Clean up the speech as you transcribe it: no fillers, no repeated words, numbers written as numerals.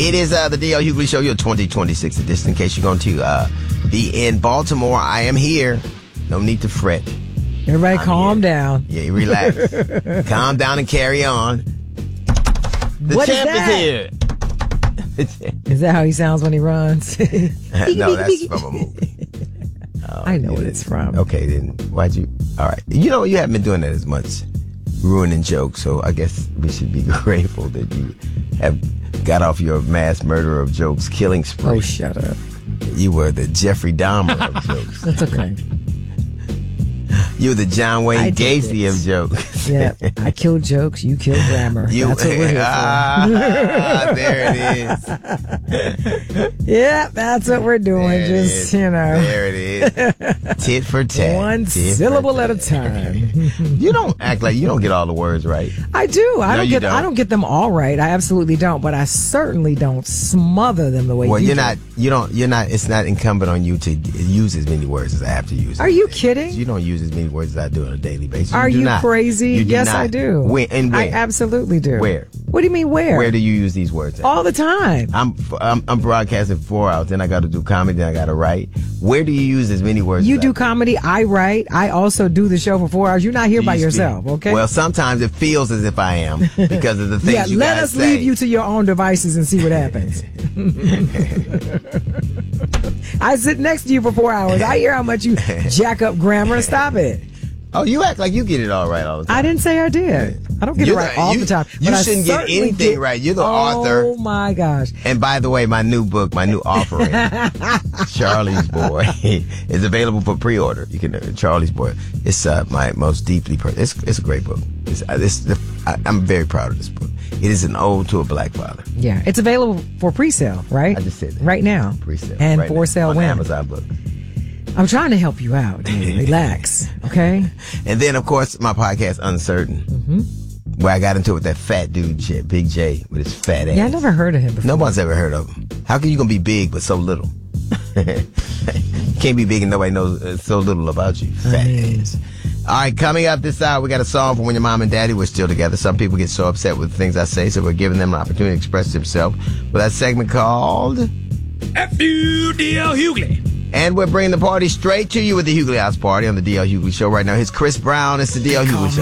It is the D.L. Hughley Show, your 2026 edition. In case you're going to be in Baltimore, I am here. No need to fret. Everybody calm down. Yeah, relax. Calm down and carry on. The champ is here. Is that how he sounds when he runs? No, that's from a movie. I know what it's from. Okay, then why'd you? All right. You know, you haven't been doing that as much, ruining jokes, so I guess we should be grateful that you have got off your mass murder of jokes killing spree. Oh, shut up. You were the Jeffrey Dahmer of jokes. That's okay. You were the John Wayne Gacy of jokes. Yeah, I kill jokes, you kill grammar. That's what we're here for. There it is. Yeah, that's what we're doing. Just, you know. There it is. Tit for tat. One syllable at a time. You don't act like you don't get all the words right. I do. I don't. don't get them all right. I absolutely don't, but I certainly don't smother them the way you do. You're not, it's not incumbent on you to use as many words as I have to use. Are you kidding? You don't use as many words as I do on a daily basis. Are you crazy? Yes, I do. When? I absolutely do. Where? What do you mean where? Where do you use these words at? All the time. I'm broadcasting 4 hours, then I got to do comedy, then I got to write. Where do you use as many words? You do comedy, I write. I also do the show for 4 hours. You're not here by yourself, okay? Well, sometimes it feels as if I am because of the things you let guys us say. leave you to your own devices and see what happens. I sit next to you for 4 hours. I hear how much you jack up grammar. Stop it. Oh, you act like you get it all right all the time. I didn't say I did. I don't get it right all the time. You shouldn't get anything right. You're the author. Oh, my gosh. And by the way, my new book, my new offering, Charlie's Boy, is available for pre-order. You can, Charlie's Boy. It's my most deeply personal. It's a great book. I'm very proud of this book. It is an ode to a black father. Yeah. It's available for pre-sale, right? I just said that. Right now. Pre-sale. And right for sale on when? Amazon book. I'm trying to help you out. Relax, okay? And then, of course, my podcast, Uncertain, where I got into it with that fat dude, shit, Big J, with his fat ass. Yeah, I never heard of him before. No one's ever heard of him. How can you gonna be big but so little? Can't be big and nobody knows so little about you. Fat ass. All right, coming up this hour, we got a song from when your mom and daddy were still together. Some people get so upset with the things I say, so we're giving them an opportunity to express themselves with that segment called F.U. D.L. Hughley. And we're bringing the party straight to you with the Hughley House Party on the D.L. Hughley Show right now. Here's Chris Brown. It's the D.L. Hughley Show.